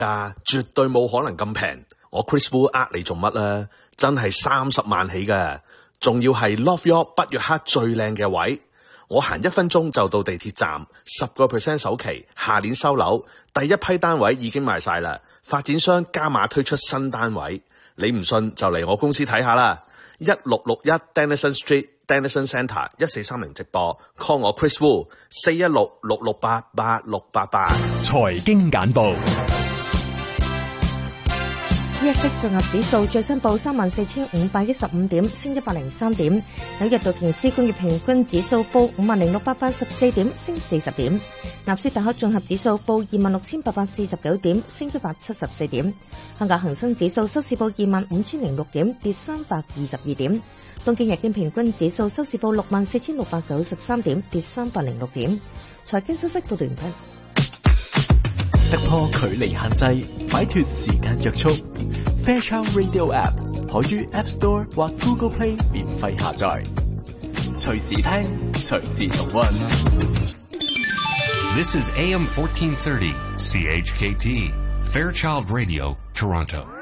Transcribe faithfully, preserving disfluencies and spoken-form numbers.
啊，絕對冇可能咁平。我 Chris Wu 呃你做乜啊？真係三十萬起嘅，仲要係 Love York 北約克最靚嘅位。我行一分鐘就到地鐵站，十個 percent 首期，下年收樓，第一批單位已經賣晒啦。發展商加碼推出新單位，你唔信就嚟我公司睇下啦。一六六一 Denison Street。Denison Centre 一四三零直播 call 我 Chris Wu 四一六六六八八六八八。 財經簡報。 日息綜合指數最新報三萬四千五百一十五點，升一百零三點。紐約道瓊斯工業平均指數報五萬零六百八十四點，升四十點。納斯達克綜合指數報二萬六千八百四十九點，升一百七十四點。香港恒生指數收市報二萬五千零六點，跌三百二十二點。東京日經平均指數收市報六萬四千六百九十三點，跌三百零六點。財經消息報道完畢。 突破距離限制，擺脫時間約束。Fairchild Radio App 可於 App Store 或 Google Play 免費下載，隨時聽，隨時重溫。 This is A M fourteen thirty C H K T Fairchild Radio Toronto.